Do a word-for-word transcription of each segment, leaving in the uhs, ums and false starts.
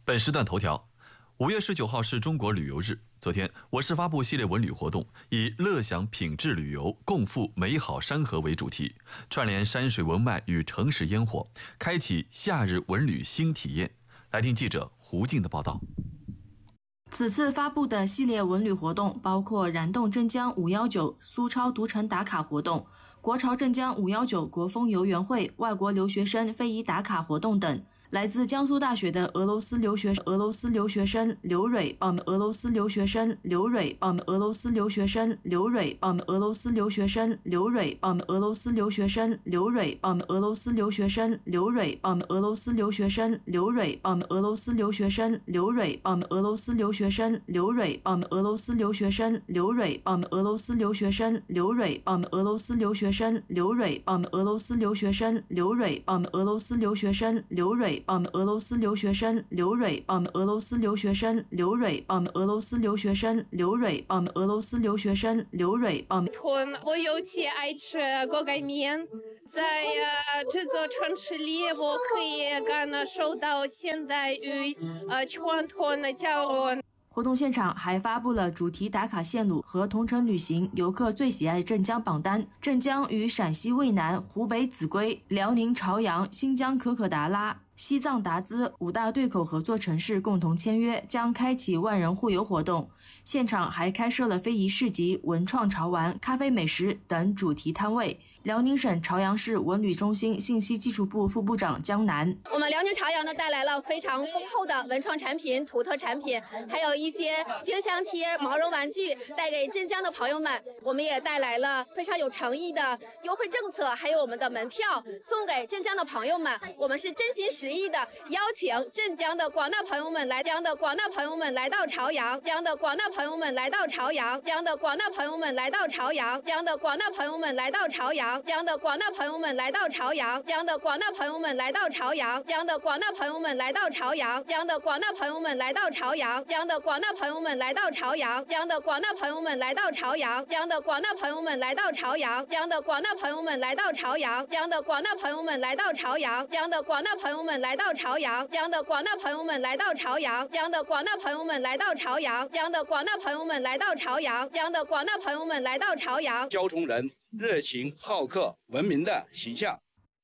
本时段头条：五月十九号是中国旅游日。昨天，我市发布系列文旅活动，以“乐享品质旅游，共赴美好山河”为主题，串联山水文脉与城市烟火，开启夏日文旅新体验。来听记者胡静的报道。 此次发布的系列文旅活动包括燃动镇江五一九苏超独城打卡活动、国潮镇江五一九国风游园会外国留学生非遗打卡活动等。来自江苏大学的俄罗斯留学俄罗斯留学生刘蕊报名俄罗斯留学生刘蕊报名俄罗斯留学生刘蕊报名俄罗斯留学生刘蕊报名俄罗斯留学生刘蕊报名俄罗斯留学生刘蕊报名俄罗斯留学生刘蕊报名俄罗斯留学生刘蕊报名俄罗斯留学生刘蕊报名俄罗斯留学生刘蕊报名俄罗斯留学生刘蕊报名俄罗斯留学生刘蕊报名俄罗斯留学生刘蕊报名俄罗斯留学生刘蕊报名俄罗斯留学生刘蕊报名俄罗斯留学生刘蕊报名俄罗斯留学生刘蕊报名俄罗斯留学生刘蕊报名。 我尤其爱吃锅盖面，在呃这座城市里，我可以感受到现代与呃传统的交融。 活动现场还发布了主题打卡线路和同城旅行游客最喜爱镇江榜单。镇江与陕西渭南、湖北秭归、辽宁朝阳、新疆可可达拉、西藏达孜五大对口合作城市共同签约，将开启万人互游活动。现场还开设了非遗市集、文创潮玩、咖啡美食等主题摊位。辽宁省朝阳市文旅中心信息技术部副部长江南： 我们辽宁朝阳呢带来了非常丰厚的文创产品、土特产品，还有一些冰箱贴、毛绒玩具，带给镇江的朋友们。我们也带来了非常有诚意的优惠政策，还有我们的门票送给镇江的朋友们。我们是真心实意的邀请镇江的广大朋友们来，江的广大朋友们来到朝阳，江的广大朋友们来到朝阳，江的广大朋友们来到朝阳，江的广大朋友们来到朝阳。江的广大朋友们来到朝阳，江的广大朋友们来到朝阳，江的广大朋友们来到朝阳，江的广大朋友们来到朝阳，江的广大朋友们来到朝阳，江的广大朋友们来到朝阳，江的广大朋友们来到朝阳，江的广大朋友们来到朝阳，江的广大朋友们来到朝阳，江的广大朋友们来到朝阳，江的广大朋友们来到朝阳，江的广大朋友们来到朝阳，江的广大朋友们来到朝阳，江的广大朋友们来到朝阳。 交通人热情好客文明的形象。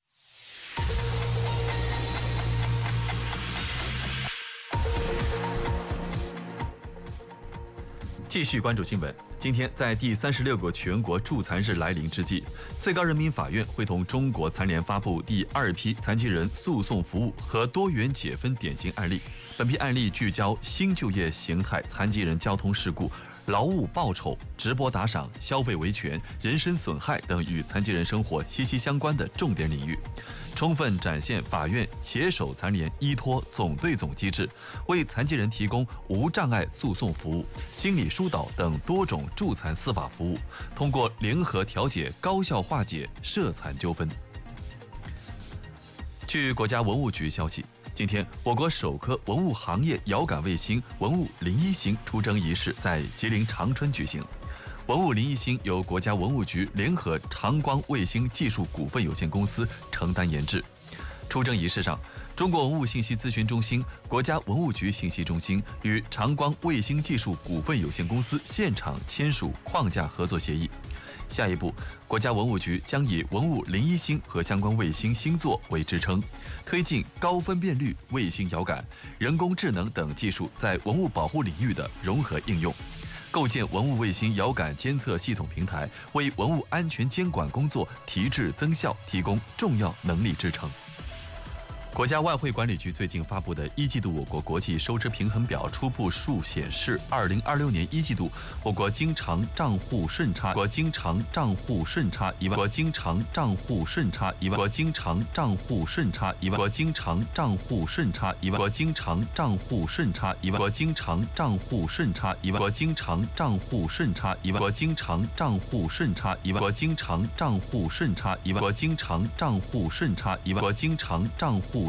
继续关注新闻。今天，在第三十六个全国助残日来临之际，最高人民法院会同中国残联发布第二批残疾人诉讼服务和多元解分典型案例。本批案例聚焦新就业形态、残疾人交通事故、劳务报酬、直播打赏、消费维权、人身损害等与残疾人生活息息相关的重点领域，充分展现法院携手残联依托总对总机制，为残疾人提供无障碍诉讼服务、心理疏导等多种助残司法服务，通过联合调解高效化解涉残纠纷。据国家文物局消息，今天，我国首颗文物行业遥感卫星“文物零一星”出征仪式在吉林长春举行。文物零一星由国家文物局联合长光卫星技术股份有限公司承担研制。出征仪式上，中国文物信息咨询中心、国家文物局信息中心与长光卫星技术股份有限公司现场签署框架合作协议。下一步，国家文物局将以文物零一星和相关卫星星座为支撑，推进高分辨率卫星遥感、人工智能等技术在文物保护领域的融合应用，构建文物卫星遥感监测系统平台，为文物安全监管工作提质增效提供重要能力支撑。国家外汇管理局最近发布的一季度我国国际收支平衡表初步数显示，二零二六年一季度我国经常账户顺差国经常账户顺差一万国经常账户顺差一万国经常账户顺差一万国经常账户顺差一万国经常账户顺差一万国经常账户顺差一万国经常账户顺差一万国经常账户顺差一万国经常账户顺差一万国经常账户顺差一万国经常账户